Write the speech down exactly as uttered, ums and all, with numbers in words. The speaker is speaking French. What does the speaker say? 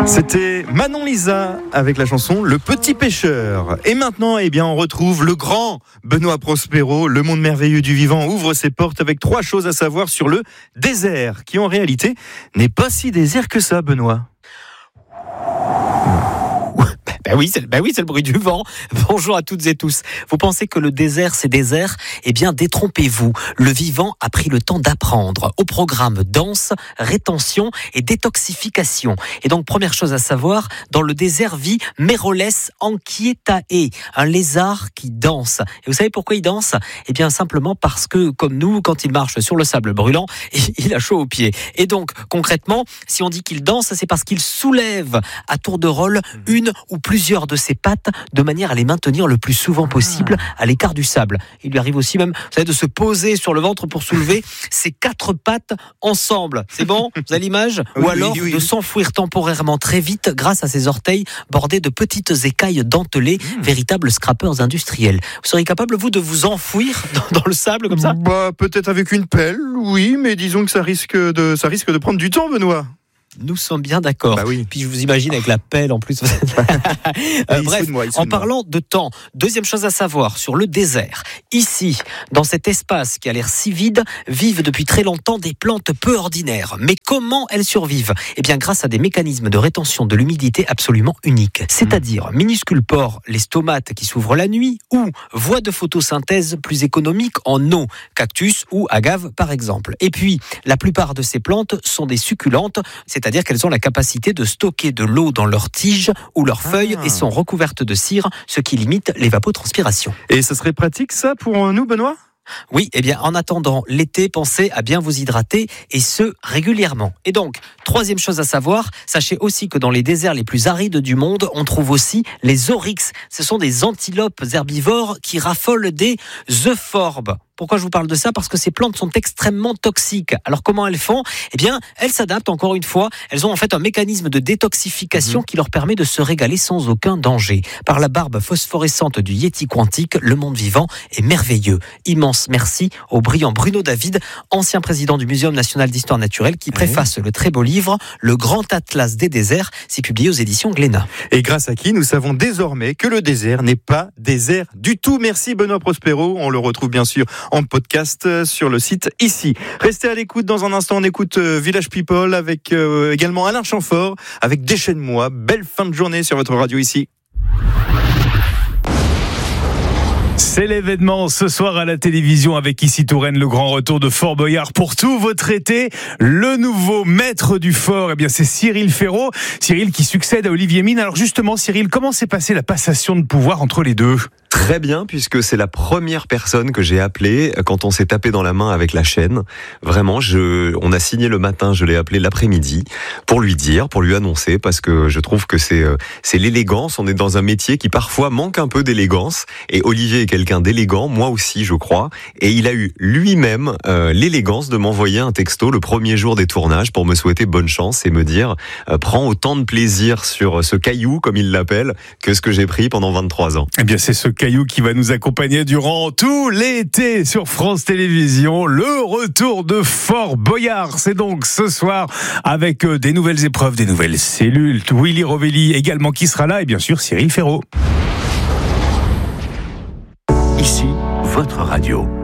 C'était Manon Lisa avec la chanson Le Petit Pêcheur. Et maintenant, eh bien, on retrouve le grand Benoît Prospero. Le monde merveilleux du vivant ouvre ses portes avec trois choses à savoir sur le désert, qui en réalité n'est pas si désert que ça, Benoît. Ben oui, c'est, ben oui, c'est le bruit du vent. Bonjour à toutes et tous. Vous pensez que le désert, c'est désert ? Eh bien, détrompez-vous. Le vivant a pris le temps d'apprendre. Au programme danse, rétention et détoxification. Et donc, première chose à savoir, dans le désert vit Meroles anquietae, un lézard qui danse. Et vous savez pourquoi il danse ? Eh bien, simplement parce que, comme nous, quand il marche sur le sable brûlant, il a chaud aux pieds. Et donc, concrètement, si on dit qu'il danse, c'est parce qu'il soulève à tour de rôle une ou plusieurs de ses pattes de manière à les maintenir le plus souvent possible à l'écart du sable. Il lui arrive aussi même, vous savez, de se poser sur le ventre pour soulever ses quatre pattes ensemble. C'est bon ? Vous avez l'image ? Ou oui, alors oui, oui. de s'enfouir temporairement très vite grâce à ses orteils bordés de petites écailles dentelées, mmh. véritables scrappers industriels. Vous seriez capable, vous, de vous enfouir dans, dans le sable comme ça ? Bah, peut-être avec une pelle, oui, mais disons que ça risque de, ça risque de prendre du temps, Benoît. Nous sommes bien d'accord. Bah oui. Puis je vous imagine avec la pelle en plus. euh, bref, moi, en parlant de temps, deuxième chose à savoir sur le désert. Ici, dans cet espace qui a l'air si vide, vivent depuis très longtemps des plantes peu ordinaires. Mais comment elles survivent ? Eh bien, grâce à des mécanismes de rétention de l'humidité absolument uniques. C'est-à-dire mmh. minuscules pores, les stomates qui s'ouvrent la nuit, ou voies de photosynthèse plus économiques en eau, cactus ou agave par exemple. Et puis, la plupart de ces plantes sont des succulentes, c'est C'est-à-dire qu'elles ont la capacité de stocker de l'eau dans leurs tiges ou leurs feuilles ah. et sont recouvertes de cire, ce qui limite l'évapotranspiration. Et ce serait pratique ça pour nous, Benoît ? Oui, eh bien, en attendant l'été, pensez à bien vous hydrater et ce, régulièrement. Et donc, troisième chose à savoir, sachez aussi que dans les déserts les plus arides du monde, on trouve aussi les oryx. Ce sont des antilopes herbivores qui raffolent des euphorbes. Pourquoi je vous parle de ça ? Parce que ces plantes sont extrêmement toxiques. Alors comment elles font ? Eh bien, elles s'adaptent encore une fois. Elles ont en fait un mécanisme de détoxification mmh. qui leur permet de se régaler sans aucun danger. Par la barbe phosphorescente du Yéti quantique, le monde vivant est merveilleux. Immense merci au brillant Bruno David, ancien président du Muséum national d'histoire naturelle, qui préface le très beau livre « Le grand atlas des déserts ». C'est publié aux éditions Glénat. Et grâce à qui nous savons désormais que le désert n'est pas désert du tout. Merci Benoît Prospero. On le retrouve bien sûr en podcast sur le site ici. Restez à l'écoute. Dans un instant, on écoute euh, Village People avec euh, également Alain Chamfort avec Déchaîne-moi. Belle fin de journée sur votre radio ici. C'est l'événement ce soir à la télévision avec ici Touraine, le grand retour de Fort Boyard pour tout votre été. Le nouveau maître du fort, eh bien c'est Cyril Ferraud. Cyril qui succède à Olivier Mine. Alors justement, Cyril, comment s'est passée la passation de pouvoir entre les deux ? Très bien, puisque c'est la première personne que j'ai appelée quand on s'est tapé dans la main avec la chaîne. Vraiment, je, on a signé le matin, je l'ai appelé l'après-midi pour lui dire, pour lui annoncer, parce que je trouve que c'est, c'est l'élégance. On est dans un métier qui parfois manque un peu d'élégance. Et Olivier est quelqu'un d'élégant, moi aussi, je crois. Et il a eu lui-même euh, l'élégance de m'envoyer un texto le premier jour des tournages pour me souhaiter bonne chance et me dire euh, prends autant de plaisir sur ce caillou, comme il l'appelle, que ce que j'ai pris pendant vingt-trois ans. Eh bien, c'est ce caillou qui va nous accompagner durant tout l'été sur France Télévisions. Le retour de Fort Boyard, c'est donc ce soir avec des nouvelles épreuves, des nouvelles cellules. Willy Rovelli également qui sera là et bien sûr Cyril Ferraud. Ici, votre radio.